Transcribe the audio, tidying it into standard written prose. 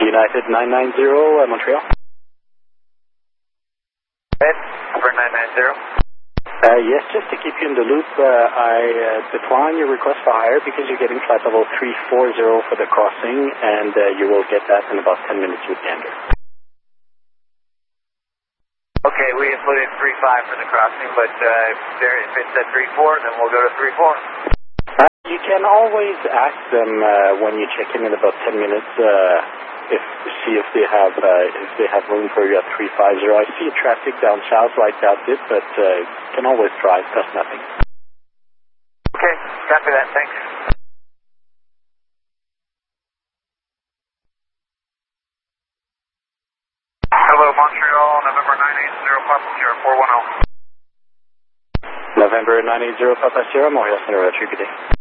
United 990, Montreal. Number 990. Yes, just to keep you in the loop, I decline your request for hire because you're getting flight level 340 for the crossing, and you will get that in about 10 minutes with Gander. Okay, we included 35 for the crossing, but if it's at 34, then we'll go to 34. You can always ask them when you check in about 10 minutes, see if they have room for you at 350. I see traffic down south, so I doubt it, but can always try. It costs nothing. Okay, copy that. Thanks. Hello, Montreal, November 980, Papa Sierra 410. November 980, Papa Sierra, Montreal Center, Tribute.